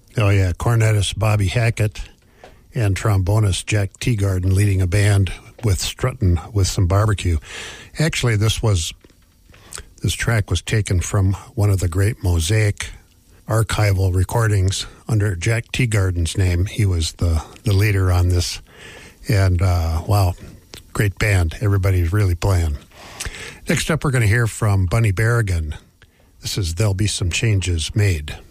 Oh, yeah. Cornetist Bobby Hackett and trombonist Jack Teagarden leading a band with strutting with some barbecue. Actually, this track was taken from one of the great Mosaic archival recordings under Jack Teagarden's name. He was the leader on this. And, wow, great band. Everybody's really playing. Next up, we're going to hear from Bunny Berrigan. This is There'll Be Some Changes Made.